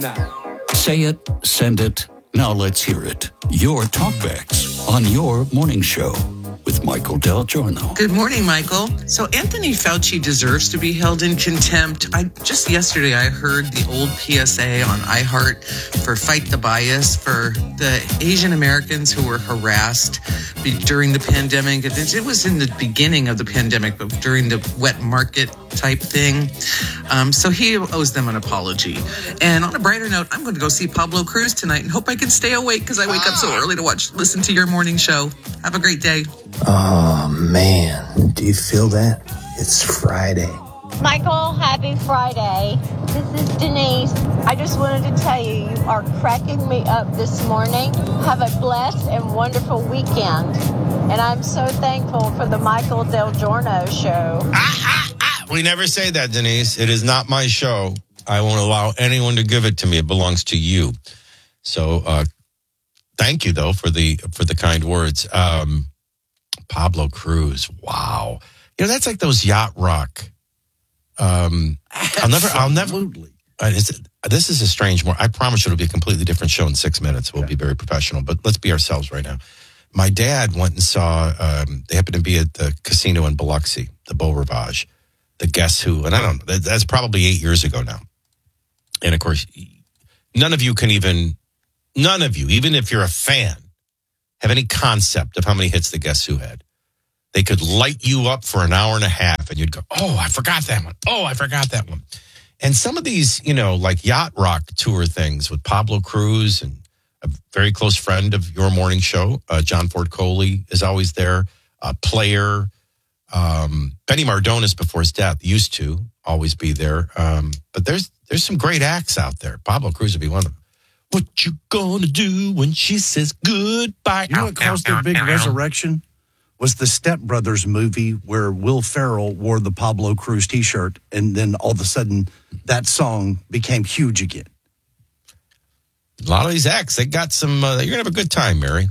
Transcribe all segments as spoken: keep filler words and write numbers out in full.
now. Say it, send it, now let's hear it. Your talkbacks on your morning show with Michael Del Giorno. Good morning, Michael. So Anthony Fauci deserves to be held in contempt. I just yesterday I heard the old P S A on iHeart for Fight the Bias for the Asian Americans who were harassed during the pandemic. It was in the beginning of the pandemic, but during the wet market type thing. Um, so he owes them an apology. And on a brighter note, I'm going to go see Pablo Cruz tonight and hope I can stay awake because I wake up so early to watch, listen to your morning show. Have a great day. Oh, man. Do you feel that? It's Friday. Michael, happy Friday. This is Denise. I just wanted to tell you, you are cracking me up this morning. Have a blessed and wonderful weekend. And I'm so thankful for the Michael Del Giorno show. Ah, ah, ah. We never say that, Denise. It is not my show. I won't allow anyone to give it to me. It belongs to you. So, uh, thank you, though, for the for the kind words. Um, Pablo Cruz, wow. You know, that's like those yacht rock. Um, I'll never, I'll never. Uh, it's, this is a strange one. I promise you it'll be a completely different show in six minutes. We'll be very professional, but let's be ourselves right now. My dad went and saw, um, they happened to be at the casino in Biloxi, the Beau Rivage, the Guess Who, and I don't know, that's probably eight years ago now. And of course, none of you can even, none of you, even if you're a fan, have any concept of how many hits the Guess Who had. They could light you up for an hour and a half and you'd go, oh, I forgot that one. Oh, I forgot that one. And some of these, you know, like yacht rock tour things with Pablo Cruz and a very close friend of your morning show, uh, John Ford Coley is always there. Uh, Player, um, Benny Mardones before his death used to always be there. Um, but there's there's some great acts out there. Pablo Cruz would be one of them. What you gonna do when she says goodbye? You know what caused their big resurrection? Was the Step Brothers movie where Will Ferrell wore the Pablo Cruz T-shirt, and then all of a sudden that song became huge again. A lot of these acts, they got some. Uh, you're gonna have a good time, Mary.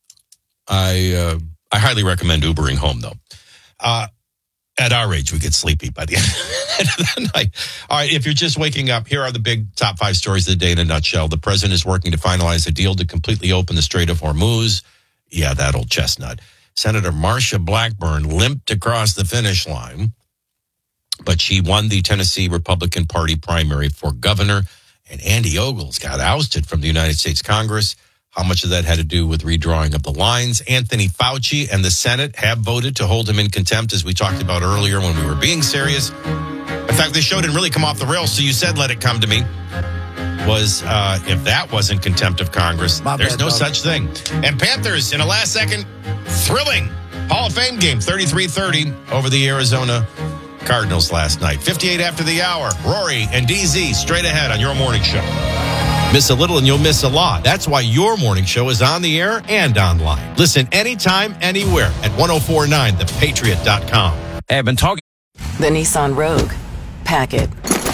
I uh, I highly recommend Ubering home, though. Uh, at our age, we get sleepy by the end of the night. All right, if you're just waking up, here are the big top five stories of the day in a nutshell. The president is working to finalize a deal to completely open the Strait of Hormuz. Yeah, that old chestnut. Senator Marsha Blackburn limped across the finish line, but she won the Tennessee Republican Party primary for governor, and Andy Ogles got ousted from the United States Congress. How much of that had to do with redrawing of the lines? Anthony Fauci and the Senate have voted to hold him in contempt, as we talked about earlier when we were being serious. In fact, the show didn't really come off the rails, so you said, let it come to me. Was, uh, if that wasn't contempt of Congress, My there's bad, no dog. such thing. And Panthers, in a last-second, thrilling Hall of Fame game, thirty-three thirty over the Arizona Cardinals last night. fifty-eight after the hour. Rory and D Z straight ahead on your morning show. Miss a little and you'll miss a lot. That's why your morning show is on the air and online. Listen anytime, anywhere at ten forty-nine the patriot dot com. Hey, I've been talking. The Nissan Rogue. Pack it.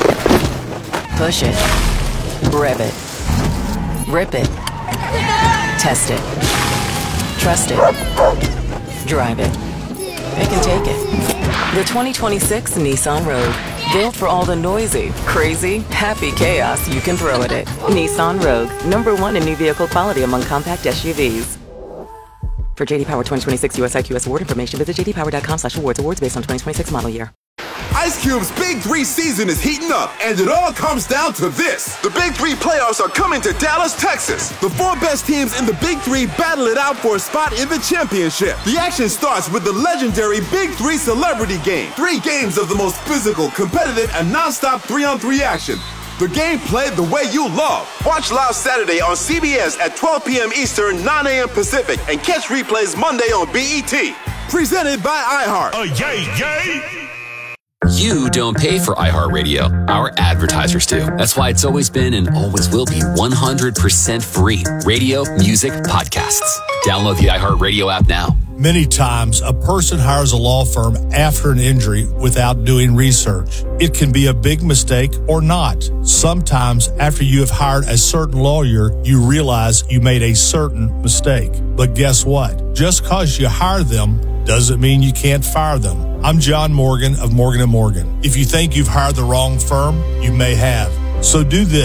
Push it. Rev it. Rip it. Test it. Trust it. Drive it. It can take it. The twenty twenty-six Nissan Rogue. Built for all the noisy, crazy, happy chaos you can throw at it. Nissan Rogue. Number one in new vehicle quality among compact S U Vs. For J D Power twenty twenty-six U S I Q S award information, visit j d power dot com slash awards. Awards based on twenty twenty-six model year. Ice Cube's Big Three season is heating up, and it all comes down to this. The Big Three playoffs are coming to Dallas, Texas. The four best teams in the Big Three battle it out for a spot in the championship. The action starts with the legendary Big Three Celebrity Game. Three games of the most physical, competitive, and non-stop three-on-three action. The game played the way you love. Watch live Saturday on C B S at twelve p.m. Eastern, nine a.m. Pacific, and catch replays Monday on B E T. Presented by iHeart. Oh, yay, yay! You don't pay for iHeartRadio. Our advertisers do. That's why it's always been and always will be one hundred percent free. Radio, music, podcasts. Download the iHeartRadio app now. Many times, a person hires a law firm after an injury without doing research. It can be a big mistake or not. Sometimes, after you have hired a certain lawyer, you realize you made a certain mistake. But guess what? Just because you hire them doesn't mean you can't fire them. I'm John Morgan of Morgan and Morgan. If you think you've hired the wrong firm, you may have. So do this.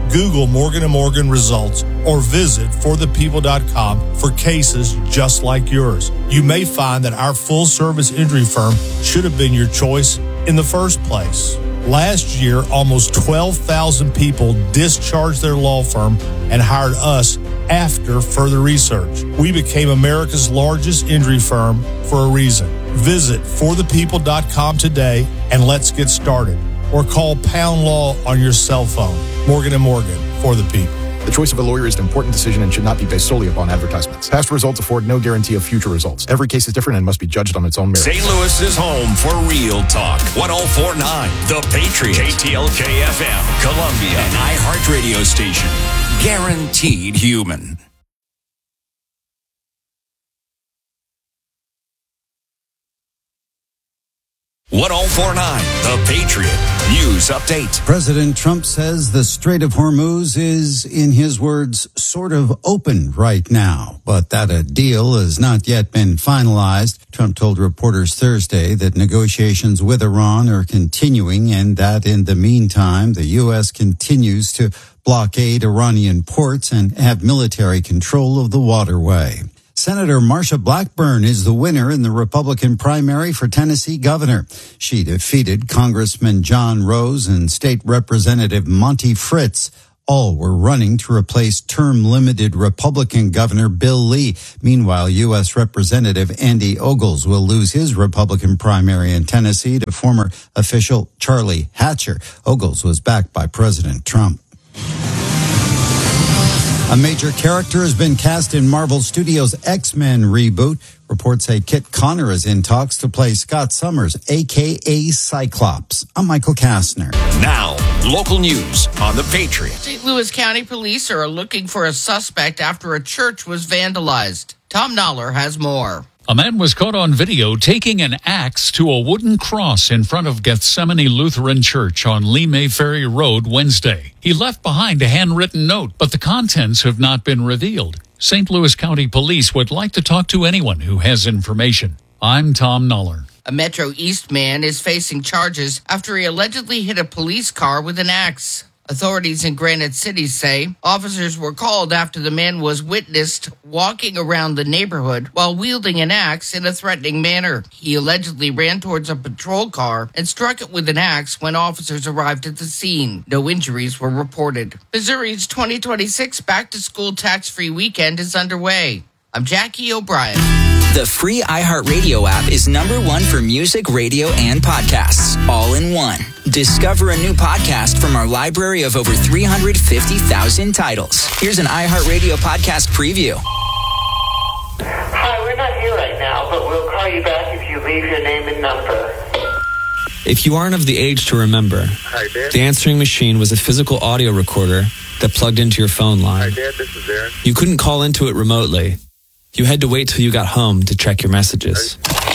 Google Morgan and Morgan results or visit for the people dot com for cases just like yours. You may find that our full-service injury firm should have been your choice in the first place. Last year, almost twelve thousand people discharged their law firm and hired us after further research. We became America's largest injury firm for a reason. Visit for the people dot com today and let's get started. Or call Pound Law on your cell phone. Morgan and Morgan, for the people. The choice of a lawyer is an important decision and should not be based solely upon advertisements. Past results afford no guarantee of future results. Every case is different and must be judged on its own merits. Saint Louis is home for Real Talk. one oh four point nine The Patriot. K T L K F M. Columbia. An iHeart radio station. Guaranteed human. one oh four point nine The Patriot. News update. President Trump says the Strait of Hormuz is, in his words, sort of open right now, but that a deal has not yet been finalized. Trump told reporters Thursday that negotiations with Iran are continuing and that in the meantime, the U S continues to blockade Iranian ports and have military control of the waterway. Senator Marsha Blackburn is the winner in the Republican primary for Tennessee governor. She defeated Congressman John Rose and State Representative Monty Fritz. All were running to replace term-limited Republican Governor Bill Lee. Meanwhile, U S Representative Andy Ogles will lose his Republican primary in Tennessee to former official Charlie Hatcher. Ogles was backed by President Trump. A major character has been cast in Marvel Studios' X-Men reboot. Reports say Kit Connor is in talks to play Scott Summers, a k a. Cyclops. I'm Michael Kastner. Now, local news on The Patriot. Saint Louis County Police are looking for a suspect after a church was vandalized. Tom Noller has more. A man was caught on video taking an axe to a wooden cross in front of Gethsemane Lutheran Church on Lee May Ferry Road Wednesday. He left behind a handwritten note, but the contents have not been revealed. Saint Louis County Police would like to talk to anyone who has information. I'm Tom Noller. A Metro East man is facing charges after he allegedly hit a police car with an axe. Authorities in Granite City say officers were called after the man was witnessed walking around the neighborhood while wielding an axe in a threatening manner. He allegedly ran towards a patrol car and struck it with an axe when officers arrived at the scene. No injuries were reported. Missouri's twenty twenty-six back-to-school tax-free weekend is underway. I'm Jackie O'Brien. The free iHeartRadio app is number one for music, radio, and podcasts, all in one. Discover a new podcast from our library of over three hundred fifty thousand titles. Here's an iHeartRadio podcast preview. Hi, we're not here right now, but we'll call you back if you leave your name and number. If you aren't of the age to remember, Hi, Dad. the answering machine was a physical audio recorder that plugged into your phone line. Hi, Dad. This is Aaron. You couldn't call into it remotely. You had to wait till you got home to check your messages.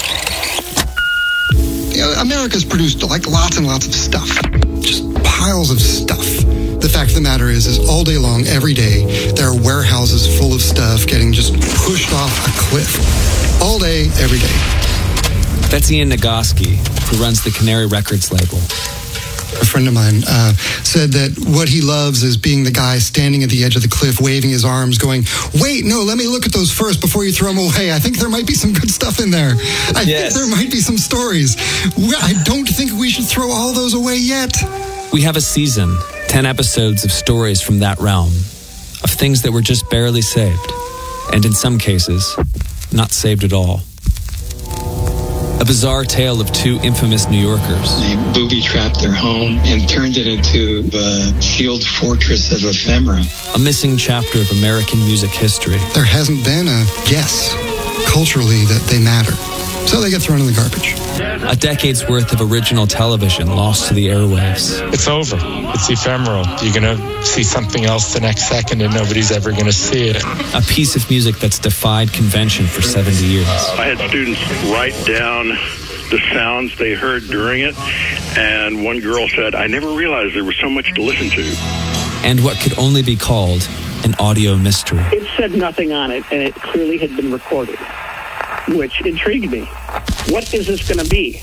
You know, America's produced like lots and lots of stuff. Just piles of stuff. The fact of the matter is, is all day long, every day, there are warehouses full of stuff getting just pushed off a cliff. All day, every day. That's Ian Nagoski, who runs the Canary Records label. A friend of mine uh, said that what he loves is being the guy standing at the edge of the cliff, waving his arms, going, wait, no, let me look at those first before you throw them away. I think there might be some good stuff in there. I yes. think there might be some stories. I don't think we should throw all those away yet. We have a season, ten episodes of stories from that realm, of things that were just barely saved, and in some cases, not saved at all. A bizarre tale of two infamous New Yorkers. They booby-trapped their home and turned it into the sealed fortress of ephemera. A missing chapter of American music history. There hasn't been a guess culturally that they matter. So they get thrown in the garbage. A decade's worth of original television lost to the airwaves. It's over. It's ephemeral. You're going to see something else the next second and nobody's ever going to see it. A piece of music that's defied convention for seventy years. I had students write down the sounds they heard during it, and one girl said, I never realized there was so much to listen to. And what could only be called an audio mystery. It said nothing on it, and it clearly had been recorded, which intrigued me. What is this going to be?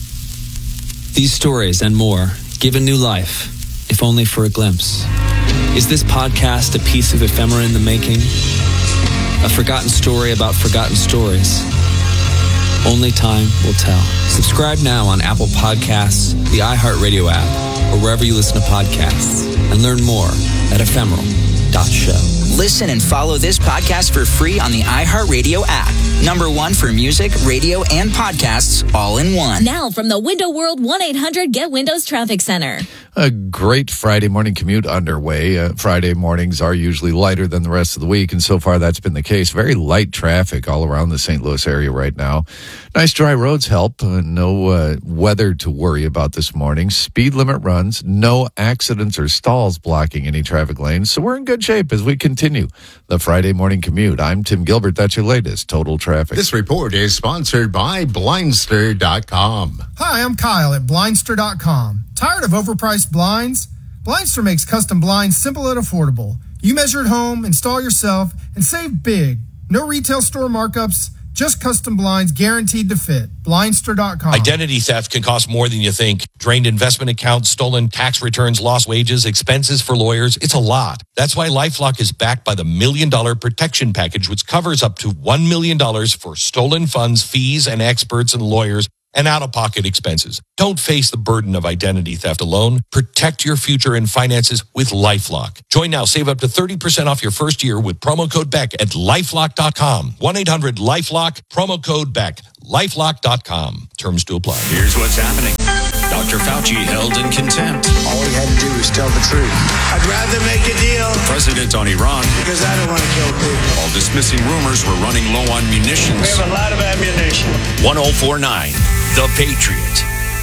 These stories and more give a new life, if only for a glimpse. Is this podcast a piece of ephemera in the making? A forgotten story about forgotten stories? Only time will tell. Subscribe now on Apple Podcasts, the iHeartRadio app, or wherever you listen to podcasts, and learn more at ephemeral dot show. Listen and follow this podcast for free on the iHeartRadio app. Number one for music, radio, and podcasts all in one. Now from the Window World one eight hundred Get Windows Traffic Center. A great Friday morning commute underway. Uh, Friday mornings are usually lighter than the rest of the week, and so far that's been the case. Very light traffic all around the Saint Louis area right now. Nice dry roads help. Uh, no uh, weather to worry about this morning. Speed limit runs. No accidents or stalls blocking any traffic lanes. So we're in good shape as we continue the Friday morning commute. I'm Tim Gilbert. That's your latest Total Traffic. This report is sponsored by Blindster dot com. Hi, I'm Kyle at Blindster dot com. Tired of overpriced blinds? Blindster makes custom blinds simple and affordable. You measure at home, install yourself, and save big. No retail store markups, just custom blinds guaranteed to fit. Blindster dot com. Identity theft can cost more than you think. Drained investment accounts, stolen tax returns, lost wages, expenses for lawyers. It's a lot. That's why LifeLock is backed by the Million Dollar Protection Package, which covers up to one million dollars for stolen funds, fees, and experts and lawyers, and out-of-pocket expenses. Don't face the burden of identity theft alone. Protect your future and finances with LifeLock. Join now. Save up to thirty percent off your first year with promo code Beck at lifelock dot com. one eight hundred lifelock, promo code Beck. lifelock dot com. Terms to apply. Here's what's happening. Doctor Fauci held in contempt. All he had to do was tell the truth. I'd rather make a deal. President on Iran. Because I don't want to kill people. While dismissing rumors we're running low on munitions. We have a lot of ammunition. one oh four point nine, The Patriot.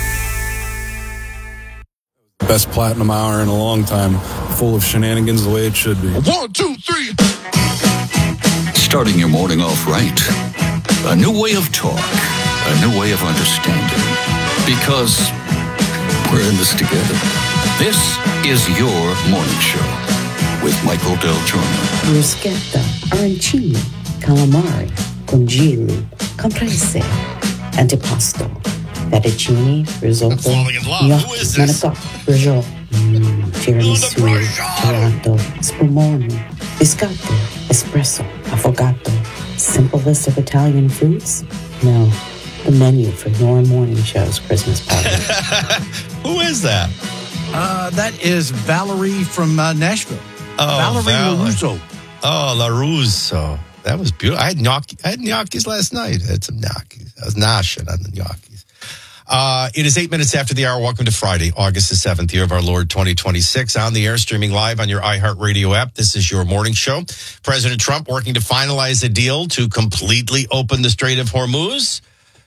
Best platinum hour in a long time. Full of shenanigans the way it should be. One, two, three. Starting your morning off right. A new way of talk. A new way of understanding. Because we're in this together. This is your morning show with Michael Del Giorno. Bruschetta, arancini, calamari, congili, compresse, antipasto, fettuccine, risotto, gnocchi, manicotti, brioche, mm, tiramisu, gelato, spumoni, biscotto, espresso, affogato. Simple list of Italian foods? No. The menu for your morning show's Christmas party. Who is that? Uh, that is Valerie from uh, Nashville. Oh, Valerie Valerie. LaRusso. Oh, LaRusso. That was beautiful. I had gnocchi. I had gnocchis last night. I had some gnocchis. I was noshing on the gnocchis. Uh, it is eight minutes after the hour. Welcome to Friday, August the seventh, year of our Lord twenty twenty-six. On the air, streaming live on your iHeartRadio app. This is your morning show. President Trump working to finalize a deal to completely open the Strait of Hormuz.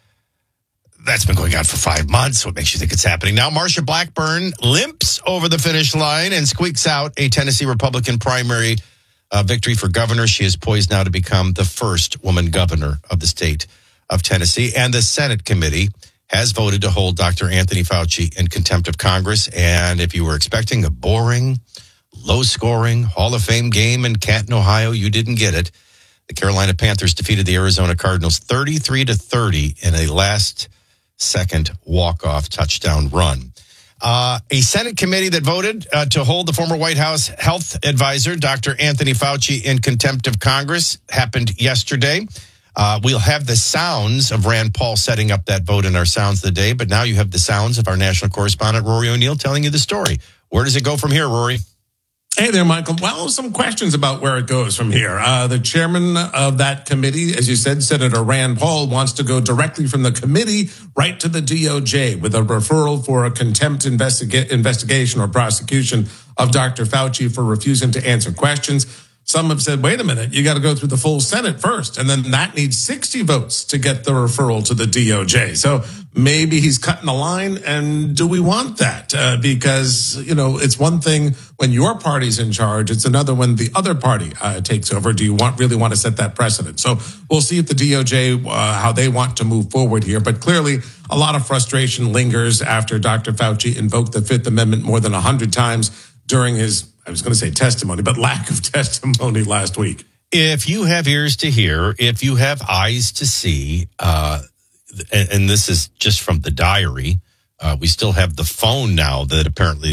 That's been going on for five months. What makes you think it's happening now? Marsha Blackburn limps over the finish line and squeaks out a Tennessee Republican primary uh, victory for governor. She is poised now to become the first woman governor of the state of Tennessee. And the Senate committee has voted to hold Doctor Anthony Fauci in contempt of Congress. And if you were expecting a boring, low-scoring Hall of Fame game in Canton, Ohio, you didn't get it. The Carolina Panthers defeated the Arizona Cardinals thirty-three to thirty in a last second walk-off touchdown run. Uh, a Senate committee that voted uh, to hold the former White House health advisor, Doctor Anthony Fauci, in contempt of Congress happened yesterday. Uh, we'll have the sounds of Rand Paul setting up that vote in our Sounds of the Day, but now you have the sounds of our national correspondent, Rory O'Neill, telling you the story. Where does it go from here, Rory? Hey there, Michael. Well, some questions about where it goes from here. Uh, the chairman of that committee, as you said, Senator Rand Paul, wants to go directly from the committee right to the D O J with a referral for a contempt investiga- investigation or prosecution of Doctor Fauci for refusing to answer questions. Some have said, wait a minute, you got to go through the full Senate first. And then that needs sixty votes to get the referral to the D O J. So maybe he's cutting the line. And do we want that? Uh, because, you know, it's one thing when your party's in charge. It's another when the other party uh, takes over. Do you want really want to set that precedent? So we'll see if the D O J, uh, how they want to move forward here. But clearly, a lot of frustration lingers after Doctor Fauci invoked the Fifth Amendment more than one hundred times during his, I was going to say testimony, but lack of testimony last week. If you have ears to hear, if you have eyes to see, uh, and, and this is just from the diary, uh, we still have the phone now that apparently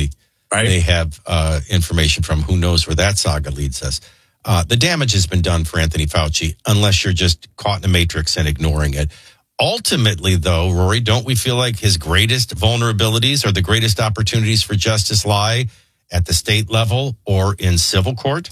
Right. They have uh, information from who knows where that saga leads us. Uh, the damage has been done for Anthony Fauci, unless you're just caught in a matrix and ignoring it. Ultimately, though, Rory, don't we feel like his greatest vulnerabilities or the greatest opportunities for justice lie at the state level or in civil court?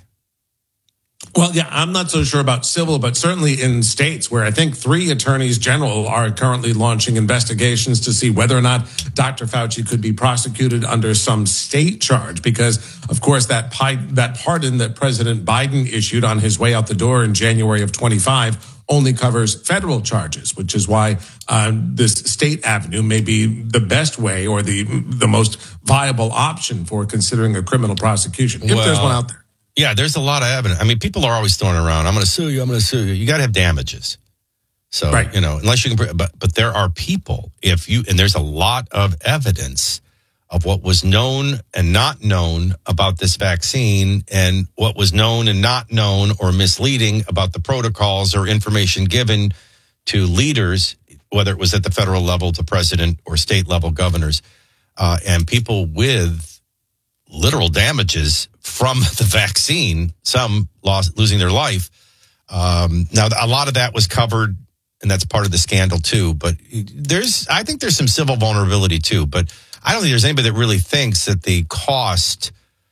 Well, yeah, I'm not so sure about civil, but certainly in states where I think three attorneys general are currently launching investigations to see whether or not Doctor Fauci could be prosecuted under some state charge. Because, of course, that pi- that pardon that President Biden issued on his way out the door in January of twenty-five only covers federal charges, which is why uh, this state avenue may be the best way or the the most viable option for considering a criminal prosecution, if well, there's one out there. Yeah, there's a lot of evidence. I mean, people are always throwing around, I'm going to sue you, I'm going to sue you. You got to have damages. So, right. you know, unless you can, but, but there are people, if you, and there's a lot of evidence of what was known and not known about this vaccine and what was known and not known or misleading about the protocols or information given to leaders, whether it was at the federal level, the president or state level governors, uh, and people with literal damages from the vaccine, some lost, losing their life. Um, now, a lot of that was covered, and that's part of the scandal too. But there's, I think there's some civil vulnerability too. But I don't think there's anybody that really thinks that the cost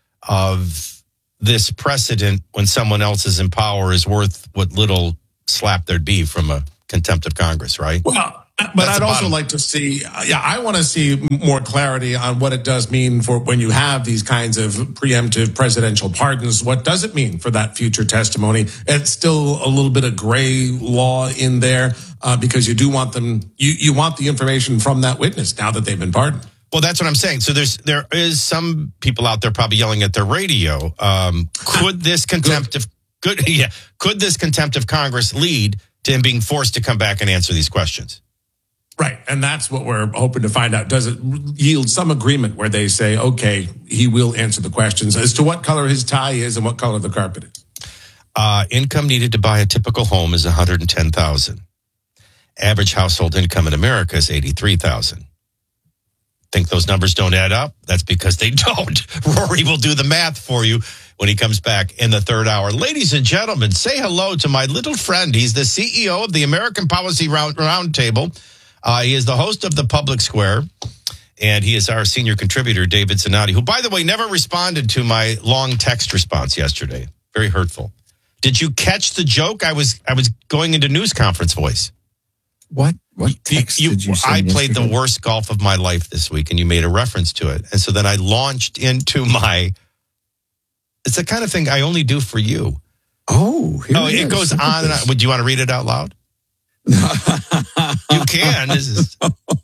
of this precedent when someone else is in power is worth what little slap there'd be from a contempt of Congress, right? Well, but That's I'd also like to see, yeah, I want to see more clarity on what it does mean for when you have these kinds of preemptive presidential pardons. What does it mean for that future testimony? It's still a little bit of gray law in there uh, because you do want them, you, you want the information from that witness now that they've been pardoned. Well, that's what I'm saying. So there's there is some people out there probably yelling at their radio. Um, could this contempt of good, yeah, could this contempt of Congress lead to him being forced to come back and answer these questions? Right. And that's what we're hoping to find out. Does it yield some agreement where they say, okay, he will answer the questions as to what color his tie is and what color the carpet is? Uh, income needed to buy a typical home is one hundred ten thousand dollars. Average household income in America is eighty-three thousand dollars. Think those numbers don't add up? That's because they don't. Rory will do the math for you when he comes back in the third hour. Ladies and gentlemen, say hello to my little friend. He's the C E O of the American Policy Round Roundtable. Uh, he is the host of The Public Square, and he is our senior contributor, David Zanotti, who, by the way, never responded to my long text response yesterday. Very hurtful. Did you catch the joke? I was I was going into news conference voice. What? What text you, you, did you send I played yesterday? the worst golf of my life this week, and you made a reference to it. And so then I launched into my, it's the kind of thing I only do for you. Oh, here oh, it, it is. goes Look on and on. Would you want to read it out loud? You can. This is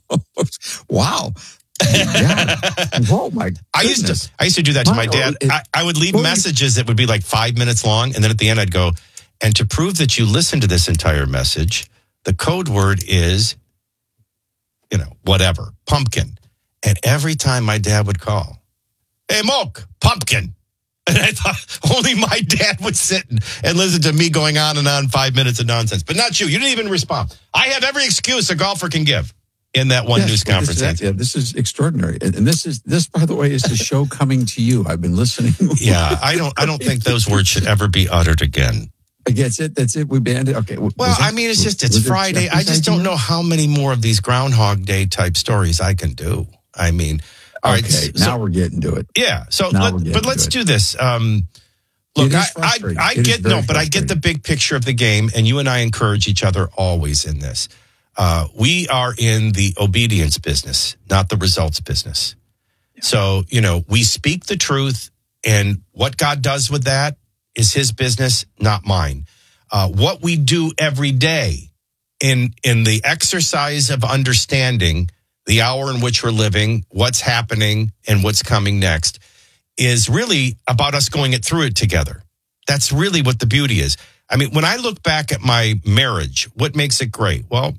wow. Yeah. Oh my goodness. I used to I used to do that to my dad. I, I would leave messages that would be like five minutes long, and then at the end I'd go, and to prove that you listened to this entire message, the code word is, you know, whatever, pumpkin. And every time my dad would call, hey, Moke, pumpkin. And I thought only my dad would sit and, and listen to me going on and on five minutes of nonsense. But not you. You didn't even respond. I have every excuse a golfer can give in that one yes, news conference. This is, yeah, this is extraordinary. And, and this is this, by the way, is the show coming to you. I've been listening. Yeah, I don't I don't think those words should ever be uttered again. I guess it. That's it. We banned it. Okay. Well, that, I mean, it's just, it's Friday. I just don't know how many more of these Groundhog Day type stories I can do. I mean, all okay, right. So, now we're getting to it. Yeah. So, now let, but let's do this. Um, look, I, I, I get, no, but I get the big picture of the game, and you and I encourage each other always in this. Uh, we are in the obedience business, not the results business. Yeah. So, you know, we speak the truth, and what God does with that is his business, not mine. Uh, what we do every day in in the exercise of understanding the hour in which we're living, what's happening, and what's coming next is really about us going it through it together. That's really what the beauty is. I mean, when I look back at my marriage, what makes it great? Well,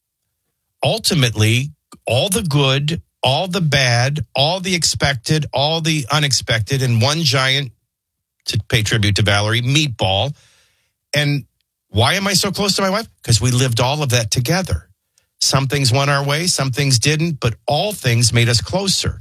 ultimately, all the good, all the bad, all the expected, all the unexpected in one giant, to pay tribute to Valerie, meatball. And why am I so close to my wife? Because we lived all of that together. Some things went our way, some things didn't, but all things made us closer.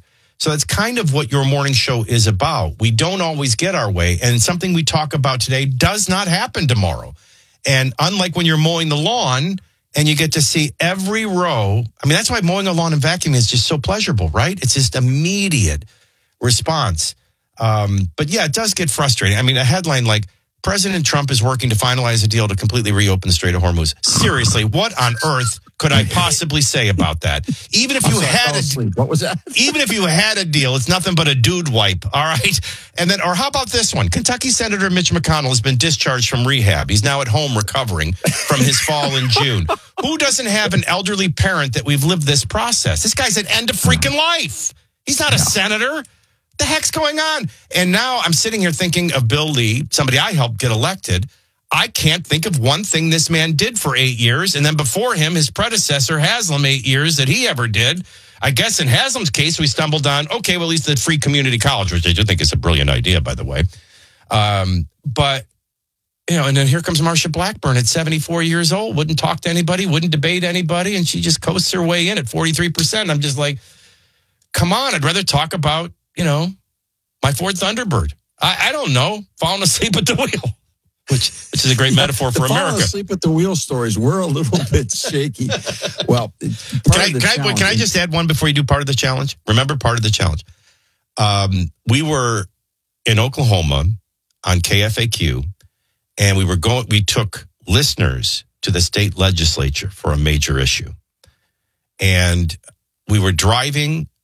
So that's kind of what your morning show is about. We don't always get our way, and something we talk about today does not happen tomorrow. And unlike when you're mowing the lawn and you get to see every row, I mean, that's why mowing a lawn and vacuuming is just so pleasurable, right? It's just immediate response. Um, but yeah, it does get frustrating. I mean, a headline like, President Trump is working to finalize a deal to completely reopen the Strait of Hormuz. Seriously, what on earth could I possibly say about that? Even if you sorry, had a what was that? Even if you had a deal, it's nothing but a dude wipe. All right. And then, or how about this one? Kentucky Senator Mitch McConnell has been discharged from rehab. He's now at home recovering from his fall in June. Who doesn't have an elderly parent that we've lived this process? This guy's at end of freaking life. He's not a senator. The heck's going on? And now I'm sitting here thinking of Bill Lee, somebody I helped get elected. I can't think of one thing this man did for eight years. And then before him, his predecessor, Haslam, eight years that he ever did. I guess in Haslam's case, we stumbled on, okay, well, at least the free community college, which I do think is a brilliant idea, by the way. Um, but, you know, and then here comes Marsha Blackburn at seventy-four years old, wouldn't talk to anybody, wouldn't debate anybody, and she just coasts her way in at forty-three percent. I'm just like, come on, I'd rather talk about, you know, my Ford Thunderbird. I, I don't know, falling asleep at the wheel, which which is a great metaphor for the America. Falling asleep at the wheel stories, we're a little bit shaky. Well, can I, can, I, can I just add one before you do part of the challenge? Remember part of the challenge. Um, we were in Oklahoma on K F A Q, and we were going. We took listeners to the state legislature for a major issue, and we were driving